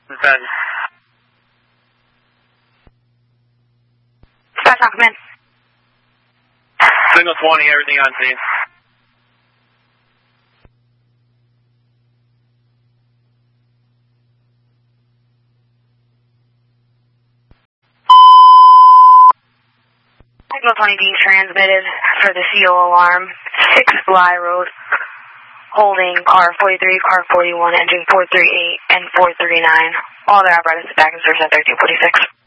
10. Dispatch, now come in. Signal 20, everything on scene. Signal 20 being transmitted for the CO alarm. 6 Bly Road, holding car 43, car 41, engine 438, and 439. All their apparatus is back in service at 1346.